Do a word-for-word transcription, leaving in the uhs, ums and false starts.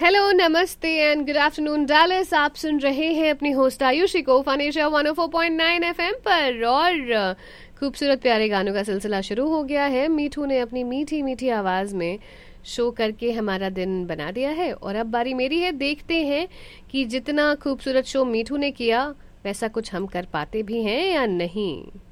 Hello, नमस्ते and good afternoon Dallas. आप सुन रहे हैं अपनी होस्ट आयुषी को फानेशिया one O four point nine FM पर। और खूबसूरत प्यारे गानों का सिलसिला शुरू हो गया है। मीठू ने अपनी मीठी मीठी आवाज़ में शो करके हमारा दिन बना दिया है और अब बारी मेरी है। देखते हैं कि जितना खूबसूरत शो मीठू ने किया वैसा कुछ हम कर पाते भी हैं या नहीं।